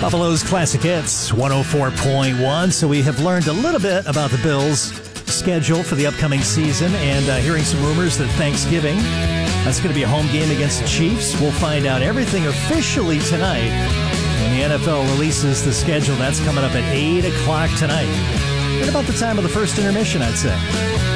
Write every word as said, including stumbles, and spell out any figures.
Buffalo's Classic Hits, one oh four point one. So we have learned a little bit about the Bills' schedule for the upcoming season, and uh, hearing some rumors that Thanksgiving, that's going to be a home game against the Chiefs. We'll find out everything officially tonight when the N F L releases the schedule. That's coming up at eight o'clock tonight. At about the time of the first intermission, I'd say.